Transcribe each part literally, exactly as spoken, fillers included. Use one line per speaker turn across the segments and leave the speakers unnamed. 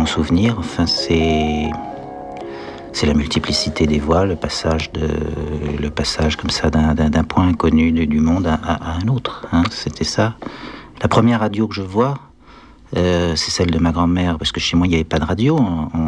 mon souvenir. Enfin, c'est c'est la multiplicité des voix, le passage de le passage comme ça d'un, d'un, d'un point inconnu du, du monde à, à, à un autre. Hein, c'était ça. La première radio que je vois, euh, c'est celle de ma grand-mère, parce que chez moi il n'y avait pas de radio.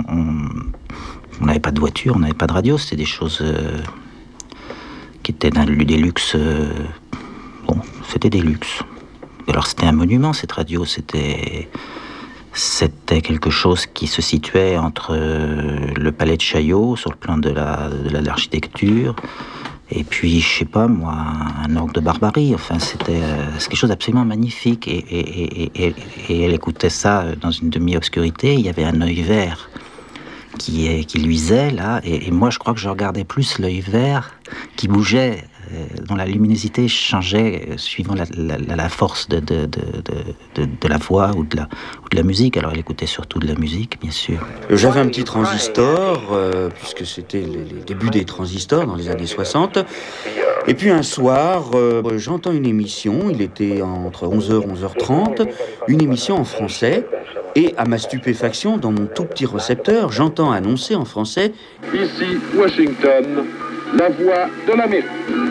On n'avait pas de voiture, on n'avait pas de radio. C'était des choses euh, qui étaient d'un, des luxes. Euh, bon, c'était des luxes. Alors c'était un monument, cette radio. C'était c'était quelque chose qui se situait entre euh, le palais de Chaillot sur le plan de la de, la, de l'architecture. Et puis, je sais pas, moi, un orgue de Barbarie. Enfin, c'était euh, c'est quelque chose d'absolument magnifique. Et, et, et, et, et elle écoutait ça dans une demi-obscurité. Il y avait un œil vert qui, est, qui luisait, là. Et, et moi, je crois que je regardais plus l'œil vert qui bougeait, euh, dont la luminosité changeait euh, suivant la, la, la force de, de, de, de, de, de la voix ou de la, ou de la musique. Alors, elle écoutait surtout de la musique, bien sûr.
J'avais un petit transistor, euh, puisque c'était les, les débuts des transistors dans les années soixante. Et puis un soir, euh, j'entends une émission, il était entre onze heures et onze heures trente, une émission en français. Et à ma stupéfaction, dans mon tout petit récepteur, j'entends annoncer en français « Ici Washington, la voix de l'Amérique ».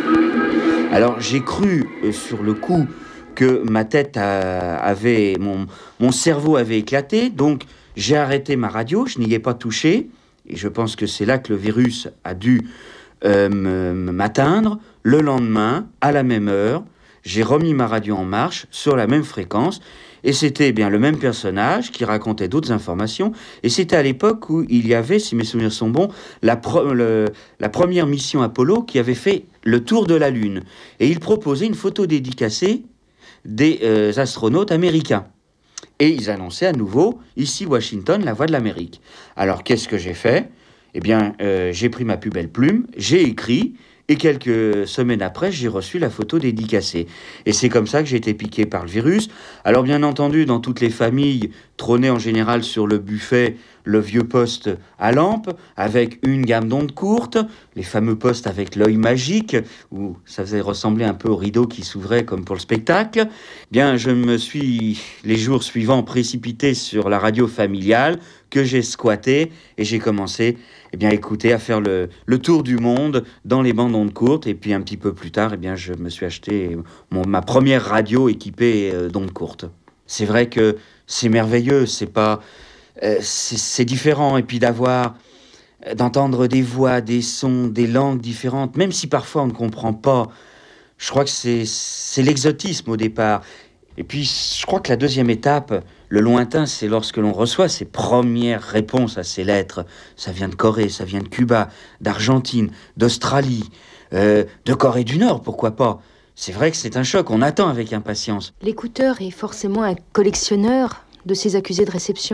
Alors j'ai cru euh, sur le coup que ma tête a, avait, mon, mon cerveau avait éclaté, donc j'ai arrêté ma radio, je n'y ai pas touché, et je pense que c'est là que le virus a dû euh, m'atteindre. Le lendemain, à la même heure, j'ai remis ma radio en marche sur la même fréquence, et c'était bien le même personnage qui racontait d'autres informations, et c'était à l'époque où il y avait, si mes souvenirs sont bons, la, pro- le, la première mission Apollo qui avait fait le tour de la Lune, et il proposait une photo dédicacée des euh, astronautes américains. Et ils annonçaient à nouveau, ici Washington, la voix de l'Amérique. Alors qu'est-ce que j'ai fait ? Eh bien, euh, j'ai pris ma plus belle plume, j'ai écrit, et quelques semaines après, j'ai reçu la photo dédicacée. Et c'est comme ça que j'ai été piqué par le virus. Alors bien entendu, dans toutes les familles, trônait en général sur le buffet le vieux poste à lampe, avec une gamme d'ondes courtes, les fameux postes avec l'œil magique, où ça faisait ressembler un peu au rideau qui s'ouvrait comme pour le spectacle. Bien, je me suis, les jours suivants, précipité sur la radio familiale, que j'ai squatté, et j'ai commencé eh bien, à écouter, à faire le, le tour du monde dans les bandes d'ondes courtes, et puis un petit peu plus tard, eh bien, je me suis acheté mon, ma première radio équipée euh, d'ondes courtes. C'est vrai que c'est merveilleux, c'est pas... Euh, c'est, c'est différent, et puis d'avoir, euh, d'entendre des voix, des sons, des langues différentes, même si parfois on ne comprend pas, je crois que c'est, c'est l'exotisme au départ. Et puis je crois que la deuxième étape, le lointain, c'est lorsque l'on reçoit ses premières réponses à ces lettres. Ça vient de Corée, ça vient de Cuba, d'Argentine, d'Australie, euh, de Corée du Nord, pourquoi pas. C'est vrai que c'est un choc, on attend avec impatience.
L'écouteur est forcément un collectionneur de ces accusés de réception ?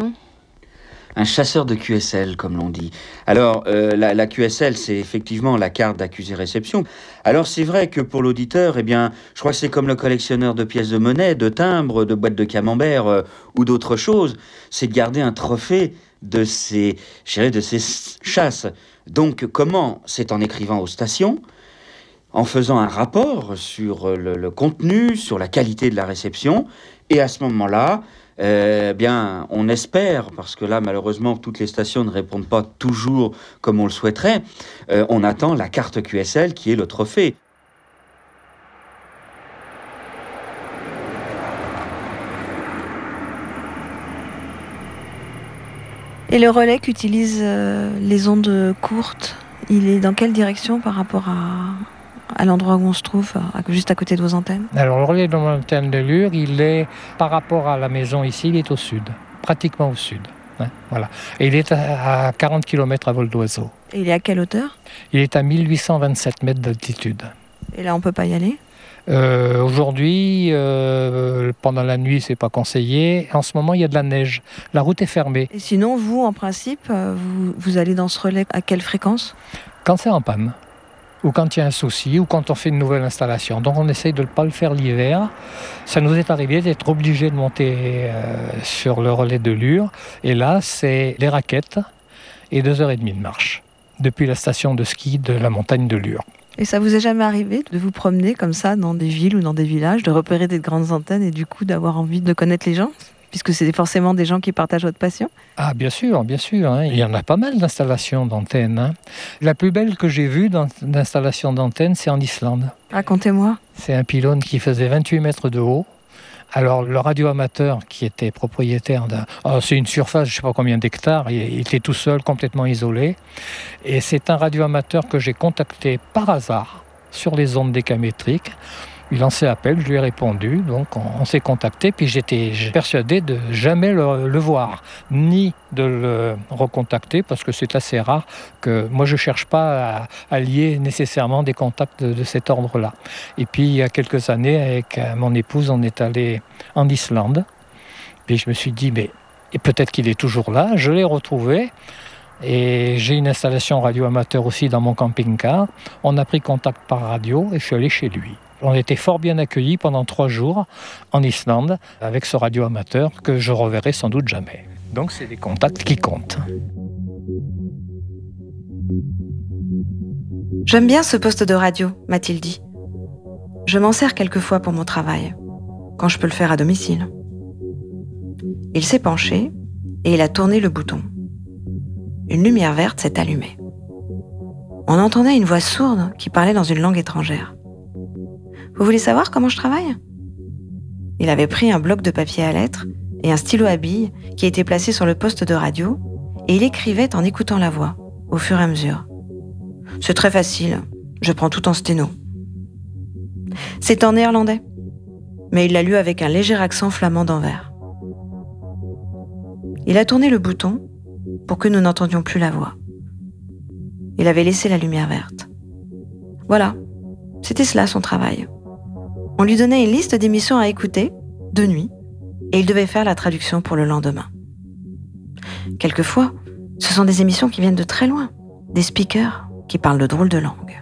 Un chasseur de Q S L, comme l'on dit. Alors, euh, la, la Q S L, c'est effectivement la carte d'accusé-réception. Alors, c'est vrai que pour l'auditeur, eh bien, je crois que c'est comme le collectionneur de pièces de monnaie, de timbres, de boîtes de camembert euh, ou d'autres choses. C'est de garder un trophée de ces, je dirais, de ces chasses. Donc, comment ? C'est en écrivant aux stations, en faisant un rapport sur le, le contenu, sur la qualité de la réception. Et à ce moment-là, Euh, bien, on espère, parce que là, malheureusement, toutes les stations ne répondent pas toujours comme on le souhaiterait, euh, on attend la carte Q S L qui est le trophée.
Et le relais qu'utilise euh, les ondes courtes, il est dans quelle direction par rapport à... à l'endroit où on se trouve, juste à côté de vos antennes ?
Alors, le relais de l'antenne de Lure, il est, par rapport à la maison ici, il est au sud, pratiquement au sud. Hein, voilà. Et il est à, à quarante kilomètres à vol d'oiseau.
Et il est à quelle hauteur ?
Il est à mille huit cent vingt-sept mètres d'altitude.
Et là, on ne peut pas y aller ?
euh, Aujourd'hui, euh, pendant la nuit, c'est pas conseillé. En ce moment, il y a de la neige. La route est fermée.
Et sinon, vous, en principe, vous, vous allez dans ce relais à quelle fréquence ?
Quand c'est en panne, ou quand il y a un souci, ou quand on fait une nouvelle installation. Donc on essaye de ne pas le faire l'hiver. Ça nous est arrivé d'être obligé de monter euh, sur le relais de Lure. Et là, c'est les raquettes et deux heures et demie de marche, depuis la station de ski de la montagne de Lure.
Et ça vous est jamais arrivé de vous promener comme ça dans des villes ou dans des villages, de repérer des grandes antennes et du coup d'avoir envie de connaître les gens ? puisque c'est forcément des gens qui partagent votre passion.
Ah, bien sûr, bien sûr. Hein. Il y en a pas mal d'installations d'antennes. Hein. La plus belle que j'ai vue d'installation d'antennes, c'est en Islande.
Racontez-moi.
C'est un pylône qui faisait vingt-huit mètres de haut. Alors, le radioamateur qui était propriétaire d'un... Oh, c'est une surface, je ne sais pas combien d'hectares, il était tout seul, complètement isolé. Et c'est un radioamateur que j'ai contacté par hasard sur les ondes décamétriques. Il lançait appel, je lui ai répondu, donc on, on s'est contacté, puis j'étais persuadé de jamais le, le voir, ni de le recontacter, parce que c'est assez rare que moi je ne cherche pas à, à lier nécessairement des contacts de, de cet ordre-là. Et puis il y a quelques années, avec mon épouse, on est allé en Islande, puis je me suis dit, mais et peut-être qu'il est toujours là, je l'ai retrouvé. Et j'ai une installation radio amateur aussi dans mon camping-car. On a pris contact par radio et je suis allé chez lui. On était fort bien accueillis pendant trois jours en Islande avec ce radio amateur que je reverrai sans doute jamais. Donc c'est des contacts qui comptent.
J'aime bien ce poste de radio, m'a-t-il dit. Je m'en sers quelquefois pour mon travail, quand je peux le faire à domicile. Il s'est penché et il a tourné le bouton. Une lumière verte s'est allumée. On entendait une voix sourde qui parlait dans une langue étrangère. Vous voulez savoir comment je travaille ? Il avait pris un bloc de papier à lettres et un stylo à billes qui était placé sur le poste de radio et il écrivait en écoutant la voix, au fur et à mesure. C'est très facile, je prends tout en sténo. C'est en néerlandais, mais il l'a lu avec un léger accent flamand d'Anvers. Il a tourné le bouton pour que nous n'entendions plus la voix. Il avait laissé la lumière verte. Voilà, c'était cela son travail. On lui donnait une liste d'émissions à écouter, de nuit, et il devait faire la traduction pour le lendemain. Quelquefois, ce sont des émissions qui viennent de très loin, des speakers qui parlent de drôles de langues.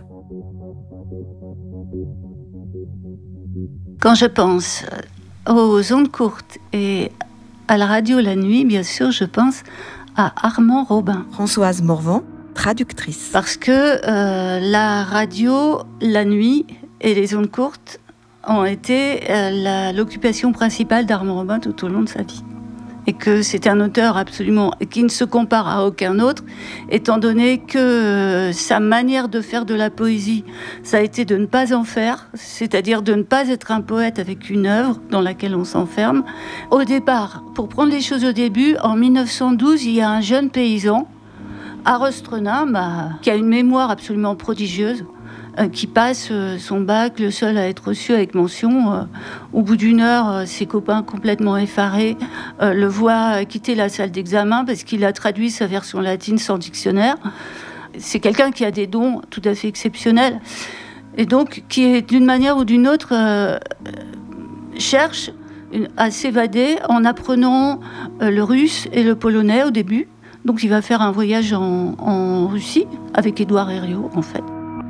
Quand je pense aux ondes courtes et à la radio la nuit, bien sûr, je pense à Armand Robin.
Françoise Morvan, traductrice.
Parce que euh, la radio la nuit et les ondes courtes ont été euh, la, l'occupation principale d'Armand Robin tout au long de sa vie. Et que c'est un auteur absolument qui ne se compare à aucun autre, étant donné que euh, sa manière de faire de la poésie, ça a été de ne pas en faire, c'est-à-dire de ne pas être un poète avec une œuvre dans laquelle on s'enferme. Au départ, pour prendre les choses au début, en mille neuf cent douze, il y a un jeune paysan à Rostrenum, bah, qui a une mémoire absolument prodigieuse, euh, qui passe euh, son bac, le seul à être reçu avec mention. Euh, au bout d'une heure, euh, ses copains complètement effarés euh, le voient quitter la salle d'examen parce qu'il a traduit sa version latine sans dictionnaire. C'est quelqu'un qui a des dons tout à fait exceptionnels et donc qui est d'une manière ou d'une autre euh, cherche à s'évader en apprenant euh, le russe et le polonais au début. Donc il va faire un voyage en, en Russie avec Édouard Herriot, en fait.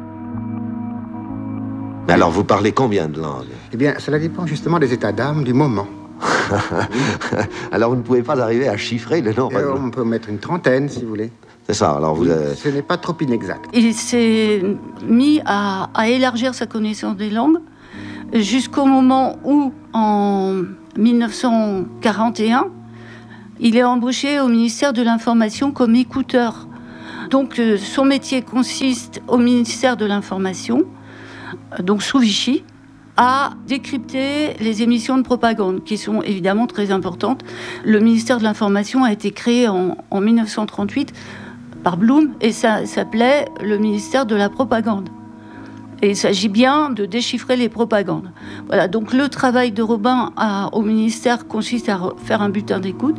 Mais alors, vous parlez combien de langues ?
Eh bien, cela dépend justement des états d'âme du moment.
Alors, vous ne pouvez pas arriver à chiffrer le nombre ?
Euh, on peut mettre une trentaine, si vous voulez.
C'est ça, alors vous... Euh...
Ce n'est pas trop inexact.
Il s'est mis à, à élargir sa connaissance des langues jusqu'au moment où, en mille neuf cent quarante et un, il est embauché au ministère de l'Information comme écouteur. Donc, euh, son métier consiste au ministère de l'Information, euh, donc sous Vichy, à décrypter les émissions de propagande, qui sont évidemment très importantes. Le ministère de l'Information a été créé en, en mille neuf cent trente-huit par Blum, et ça s'appelait le ministère de la propagande. Et il s'agit bien de déchiffrer les propagandes. Voilà, donc le travail de Robin à, au ministère consiste à faire un bulletin d'écoute.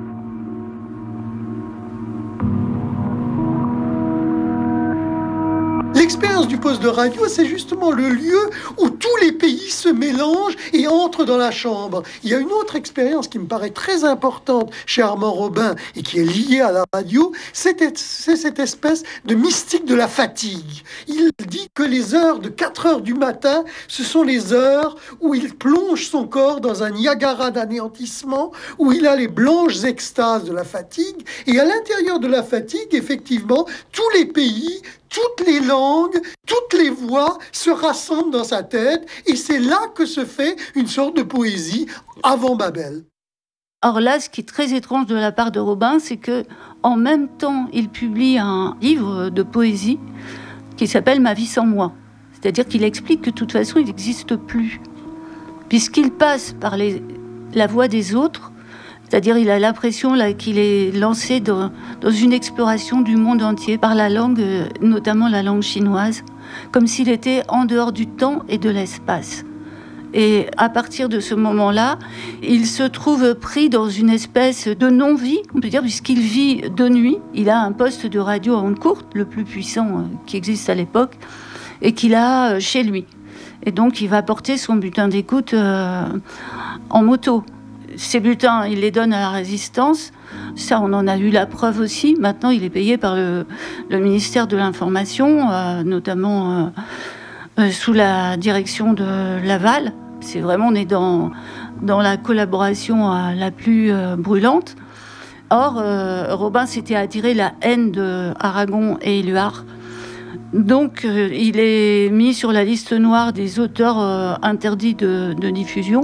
L'expérience du poste de radio, c'est justement le lieu où tous les pays se mélangent et entrent dans la chambre. Il y a une autre expérience qui me paraît très importante chez Armand Robin et qui est liée à la radio, c'est, c'est cette espèce de mystique de la fatigue. Il dit que les heures de quatre heures du matin, ce sont les heures où il plonge son corps dans un Niagara d'anéantissement, où il a les blanches extases de la fatigue, et à l'intérieur de la fatigue, effectivement, tous les pays, toutes les langues, toutes les voix se rassemblent dans sa tête, et c'est là que se fait une sorte de poésie avant Babel.
Or là, ce qui est très étrange de la part de Robin, c'est que en même temps, il publie un livre de poésie qui s'appelle « Ma vie sans moi ». C'est-à-dire qu'il explique que de toute façon, il n'existe plus. Puisqu'il passe par les, la voix des autres, c'est-à-dire il a l'impression là, qu'il est lancé dans, dans une exploration du monde entier par la langue, notamment la langue chinoise, comme s'il était en dehors du temps et de l'espace. Et à partir de ce moment-là, il se trouve pris dans une espèce de non-vie, on peut dire, puisqu'il vit de nuit. Il a un poste de radio à ondes courtes, le plus puissant qui existe à l'époque, et qu'il a chez lui. Et donc, il va porter son butin d'écoute euh, en moto. Ces butins, il les donne à la Résistance. Ça, on en a eu la preuve aussi. Maintenant, il est payé par le, le ministère de l'Information, euh, notamment... Euh, Euh, sous la direction de Laval. C'est vraiment, on est dans, dans la collaboration euh, la plus euh, brûlante. Or, euh, Robin s'était attiré la haine de Aragon et Éluard. Donc, euh, il est mis sur la liste noire des auteurs euh, interdits de, de diffusion.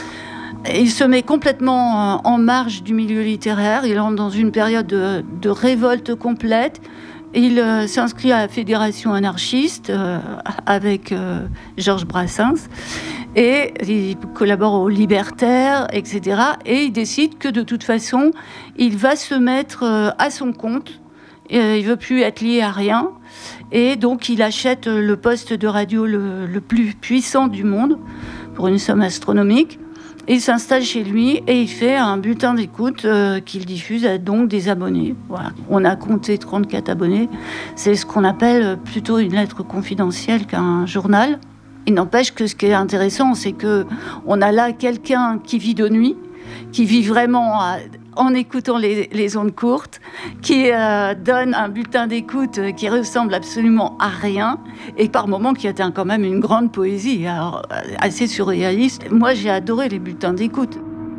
Il se met complètement euh, en marge du milieu littéraire. Il entre dans une période de, de révolte complète. Il euh, s'inscrit à la Fédération anarchiste euh, avec euh, Georges Brassens et il collabore aux Libertaires, et cetera. Et il décide que de toute façon, il va se mettre euh, à son compte. Euh, il veut plus être lié à rien. Et donc, il achète le poste de radio le, le plus puissant du monde pour une somme astronomique. Il s'installe chez lui et il fait un bulletin d'écoute euh, qu'il diffuse à donc des abonnés. Voilà. On a compté trente-quatre abonnés. C'est ce qu'on appelle plutôt une lettre confidentielle qu'un journal. Il n'empêche que ce qui est intéressant, c'est que on a là quelqu'un qui vit de nuit, qui vit vraiment à, en écoutant les, les ondes courtes, qui euh, donne un bulletin d'écoute qui ressemble absolument à rien, et par moments qui atteint quand même une grande poésie, alors, assez surréaliste. Moi, j'ai adoré les bulletins d'écoute.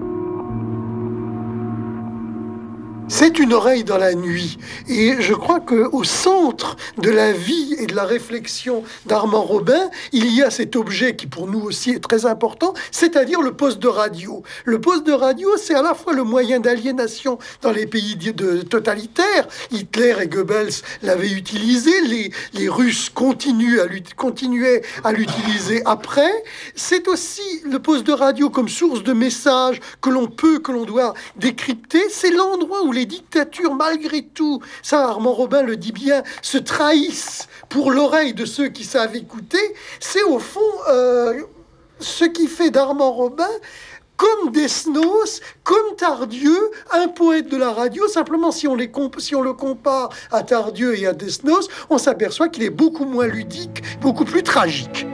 C'est une oreille dans la nuit. Et je crois qu'au centre de la vie et de la réflexion d'Armand Robin, il y a cet objet qui pour nous aussi est très important, c'est-à-dire le poste de radio. Le poste de radio, c'est à la fois le moyen d'aliénation dans les pays de, de totalitaires. Hitler et Goebbels l'avaient utilisé, les, les Russes continuent à, continuaient à l'utiliser après. C'est aussi le poste de radio comme source de messages que l'on peut, que l'on doit décrypter. C'est l'endroit où les dictatures, malgré tout, ça Armand Robin le dit bien, se trahissent pour l'oreille de ceux qui savent écouter. C'est au fond euh, ce qui fait d'Armand Robin, comme Desnos, comme Tardieu, un poète de la radio. Simplement, si on, les comp- si on le compare à Tardieu et à Desnos, on s'aperçoit qu'il est beaucoup moins ludique, beaucoup plus tragique.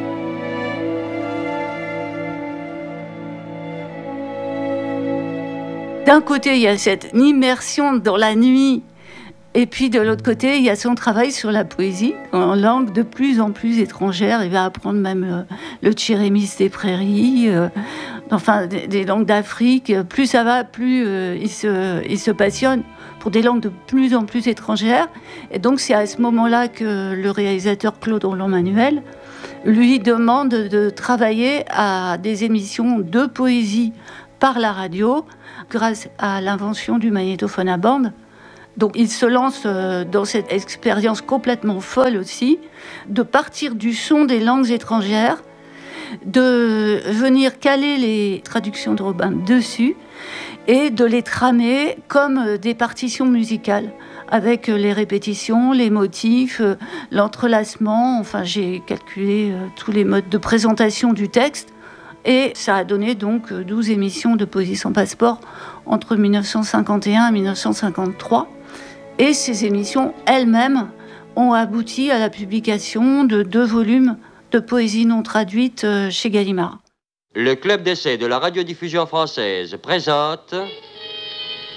D'un côté, il y a cette immersion dans la nuit, et puis de l'autre côté, il y a son travail sur la poésie, en langue de plus en plus étrangère. Il va apprendre même euh, le tchérémis des prairies, euh, enfin des, des langues d'Afrique. Plus ça va, plus euh, il, se, il se passionne pour des langues de plus en plus étrangères. Et donc c'est à ce moment-là que le réalisateur Claude Roland-Manuel lui demande de travailler à des émissions de poésie par la radio, grâce à l'invention du magnétophone à bande. Donc il se lance dans cette expérience complètement folle aussi, de partir du son des langues étrangères, de venir caler les traductions de Robin dessus et de les tramer comme des partitions musicales, avec les répétitions, les motifs, l'entrelacement. Enfin, j'ai calculé tous les modes de présentation du texte. Et ça a donné donc douze émissions de Poésie sans passeport entre dix-neuf cent cinquante et un et dix-neuf cent cinquante-trois. Et ces émissions elles-mêmes ont abouti à la publication de deux volumes de poésie non traduite chez Gallimard.
Le club d'essai de la radiodiffusion française présente